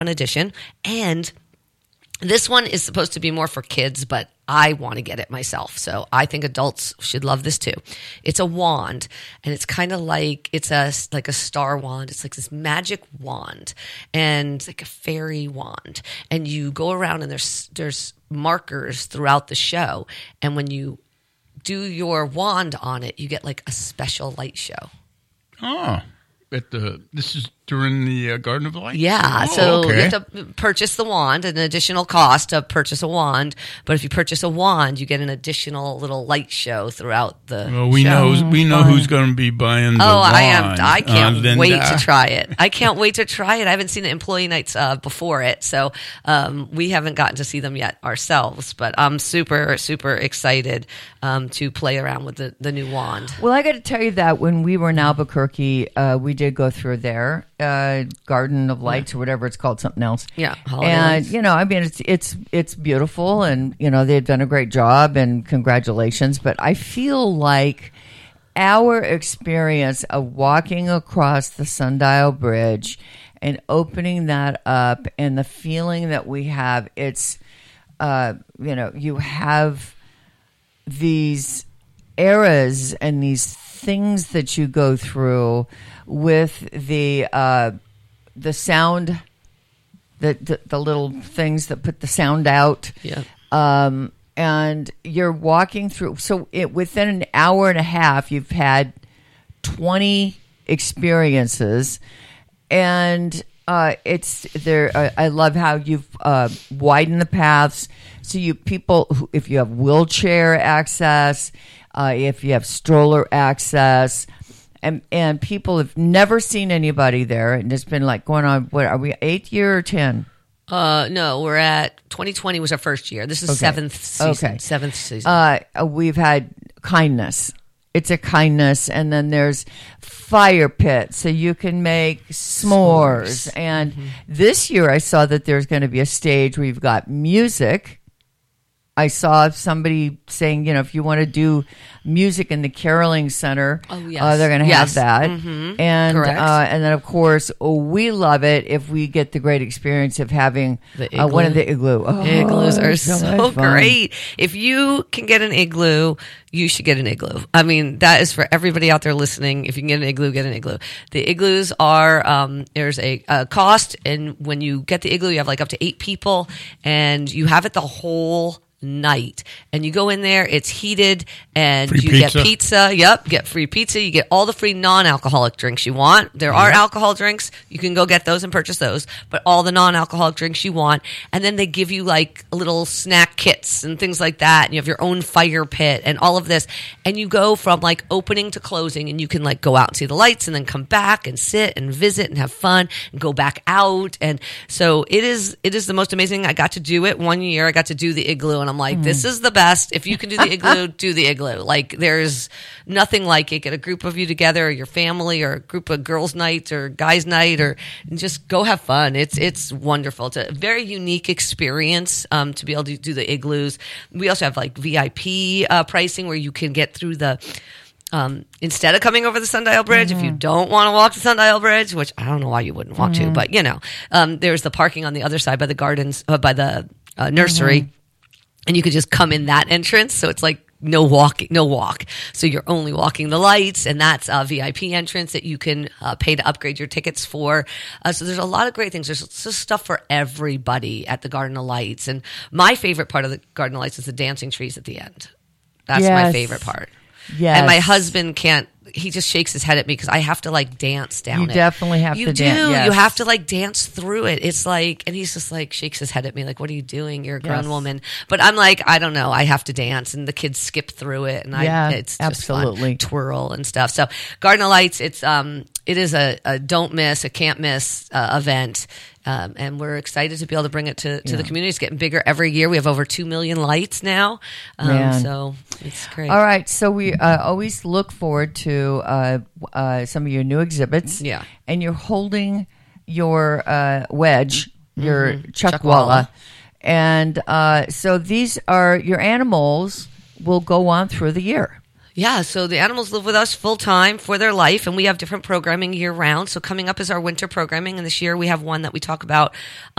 edition. And this one is supposed to be more for kids, but I want to get it myself. So I think adults should love this too. It's a wand, and it's kind of like like a star wand. It's like this magic wand, and it's like a fairy wand. And you go around, and there's markers throughout the show. And when you do your wand on it, you get like a special light show. Oh, this is during the Garden of Light? Yeah, oh, so okay. you have to purchase the wand, an additional cost to purchase a wand. But if you purchase a wand, you get an additional little light show throughout the Well, we show. know who's going to be buying the wand. I can't Linda. wait to try it. I can't wait to try it. I haven't seen the employee nights before it, so we haven't gotten to see them yet ourselves. But I'm super, super excited to play around with the new wand. Well, I got to tell you that when we were in Albuquerque, we did go through there, Garden of Lights or whatever it's called, something else. Yeah, Holiday and Lights. you know, I mean, it's beautiful, and you know they've done a great job, and congratulations. But I feel like our experience of walking across the Sundial Bridge and opening that up, and the feeling that we have, it's you know, you have these eras and these things that you go through with the sound, the little things that put the sound out. Yeah. And you're walking through. So within an hour and a half, you've had 20 experiences, and it's there. I love how you've widened the paths. So if you have wheelchair access, if you have stroller access, and people have never seen anybody there, and it's been like going on. What are we, 8th year or 10? No, we're at 2020 was our first year. This is seventh season. Okay. Seventh season. We've had kindness. It's a kindness, and then there's fire pit, so you can make s'mores. And this year, I saw that there's going to be a stage where you've got music. I saw somebody saying, you know, if you want to do music in the Caroling Center, they're going to have that. Mm-hmm. And Correct. And then, of course, we love it if we get the great experience of having one of the igloo. Oh, Igloos are much so fun. great. If you can get an igloo, you should get an igloo. I mean, that is for everybody out there listening. If you can get an igloo, get an igloo. The igloos are, there's a cost, and when you get the igloo, you have like up to 8 people, and you have it the whole night, and you go in there, it's heated, and free you pizza. get pizza. Yep, get free pizza. You get all the free non-alcoholic drinks you want. There are alcohol drinks, you can go get those and purchase those, but all the non-alcoholic drinks you want. And then they give you like little snack kits and things like that, and you have your own fire pit and all of this, and you go from like opening to closing, and you can like go out and see the lights, and then come back and sit and visit and have fun and go back out. And so it is the most amazing. I got to do it one year. I got to do the igloo, and I'm like, this is the best. If you can do the igloo, do the igloo. Like, there's nothing like it. Get a group of you together, or your family, or a group of girls' night or guys' night, and just go have fun. It's wonderful. It's a very unique experience to be able to do the igloos. We also have like VIP pricing where you can get through the instead of coming over the Sundial Bridge, if you don't want to walk the Sundial Bridge, which I don't know why you wouldn't want to, but you know, there's the parking on the other side by the gardens, by the nursery. And you could just come in that entrance. So it's like no walk. So you're only walking the lights, and that's a VIP entrance that you can pay to upgrade your tickets for. So there's a lot of great things. There's just stuff for everybody at the Garden of Lights. And my favorite part of the Garden of Lights is the dancing trees at the end. That's my favorite part. Yes. And my husband he just shakes his head at me because I have to like dance down it. You definitely have to dance. Yes. You have to like dance through it. It's like, and he's just like shakes his head at me like, what are you doing? You're a grown woman. But I'm like, I don't know. I have to dance, and the kids skip through it, and it's just absolutely fun. Twirl and stuff. So Garden of Lights, it is a don't miss, a can't miss event. And we're excited to be able to bring it to the community. It's getting bigger every year. We have over 2 million lights now. So it's great. All right. So we always look forward to some of your new exhibits. Yeah. And you're holding your wedge, your chuckwalla. And so these are your animals will go on through the year. Yeah, so the animals live with us full time for their life, and we have different programming year round. So coming up is our winter programming, and this year we have one that we talk about